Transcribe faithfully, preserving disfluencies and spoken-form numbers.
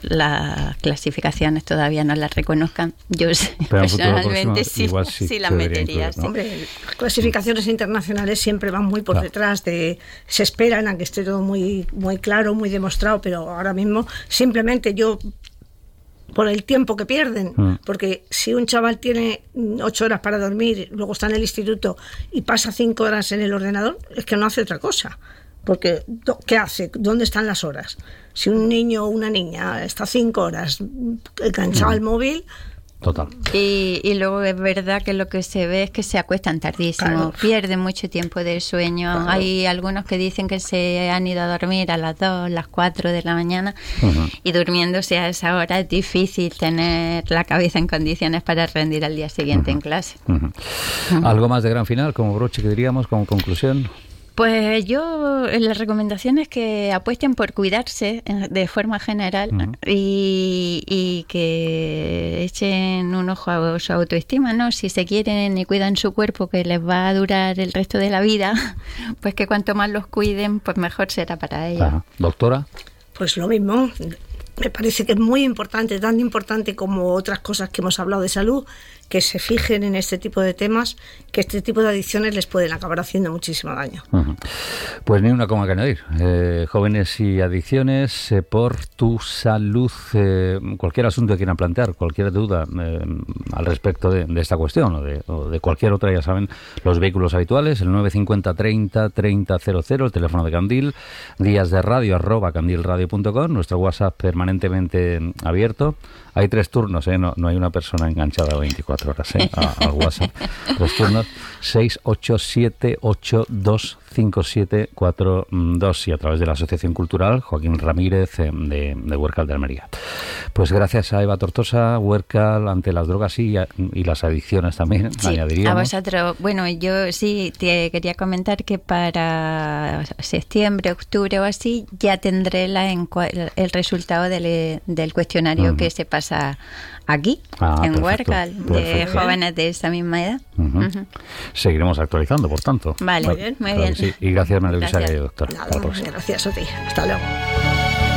las clasificaciones todavía no las reconozcan, yo personalmente sí, sí, sí las metería. Incluir, ¿no? Hombre, las clasificaciones internacionales siempre van muy por claro. detrás de, se esperan a que esté todo muy, muy claro, muy demostrado, pero ahora mismo simplemente yo, por el tiempo que pierden, mm. porque si un chaval tiene ocho horas para dormir, luego está en el instituto y pasa cinco horas en el ordenador, es que no hace otra cosa. Porque, ¿qué hace? ¿Dónde están las horas? Si un niño o una niña está cinco horas enganchado al móvil... Total. Y, y luego es verdad que lo que se ve es que se acuestan tardísimo, claro. pierden mucho tiempo de sueño. Claro. Hay algunos que dicen que se han ido a dormir a las dos, las cuatro de la mañana uh-huh. y durmiéndose a esa hora es difícil tener la cabeza en condiciones para rendir al día siguiente uh-huh. en clase. Uh-huh. Uh-huh. ¿Algo más de gran final, como broche que diríamos, como conclusión? Pues yo, la recomendación es que apuesten por cuidarse de forma general uh-huh. y, y que echen un ojo a su autoestima, ¿no? Si se quieren y cuidan su cuerpo, que les va a durar el resto de la vida, pues que cuanto más los cuiden, pues mejor será para ellos. Ajá. ¿Doctora? Pues lo mismo. Me parece que es muy importante, tan importante como otras cosas que hemos hablado de salud, que se fijen en este tipo de temas, que este tipo de adicciones les pueden acabar haciendo muchísimo daño. Uh-huh. Pues ni una coma que añadir. Eh, jóvenes y adicciones, eh, por tu salud. Eh, cualquier asunto que quieran plantear, cualquier duda eh, al respecto de, de esta cuestión o de, o de cualquier otra, ya saben, los vehículos habituales, el nueve cinco cero treinta treinta cero cero, el teléfono de Candil, días de radio arroba candilradio punto com, nuestro WhatsApp permanentemente abierto. Hay tres turnos, ¿eh? no, no hay una persona enganchada veinticuatro horas ¿eh? a, al WhatsApp. Tres turnos, seis ocho siete ocho dos cinco siete cuatro dos y a través de la Asociación Cultural Joaquín Ramírez eh, de, de Huércal de Almería. Pues gracias a Eva Tortosa, Huércal ante las drogas y, y las adicciones también, sí, añadiríamos. A vosotros, bueno, yo sí te quería comentar que para septiembre, octubre o así ya tendré la encua- el resultado del, del cuestionario uh-huh. que se pasa aquí, ah, en Huércal, de jóvenes de esa misma edad. Uh-huh. Uh-huh. Seguiremos actualizando, por tanto. Vale, muy bien, muy claro bien. Sí. Y gracias, María Luisa, doctora. Nada, gracias a ti. Hasta luego.